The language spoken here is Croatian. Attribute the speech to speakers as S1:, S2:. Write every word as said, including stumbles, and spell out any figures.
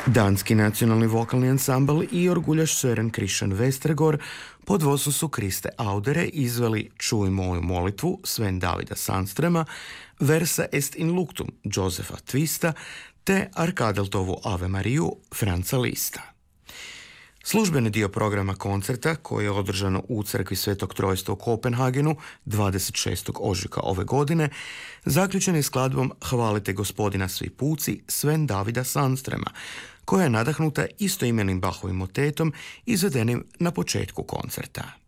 S1: Danski nacionalni vokalni ansambl i orguljaš Søren Christian Vestergaard pod vodstvom su Kriste Audere izveli Čuj moju molitvu Sven Davida Sandströma, Versa est in luctum Josefa Twista te Arkadeltovu Ave Mariju Franca Lista. Službeni dio programa koncerta, koji je održano u crkvi Svetog Trojstva u Kopenhagenu dvadeset šestog ožujka ove godine, zaključen je skladbom Hvalite gospodina svi puci Sven Davida Sandströma, koja je nadahnuta istoimenim Bachovim motetom izvedenim na početku koncerta.